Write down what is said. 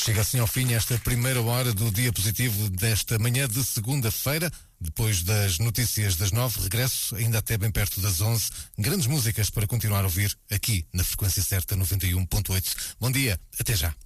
Chega assim ao fim esta primeira hora do Dia Positivo desta manhã de segunda-feira. Depois das notícias das 9, regresso ainda até bem perto das 11. Grandes músicas para continuar a ouvir aqui na frequência certa 91.8. Bom dia, até já.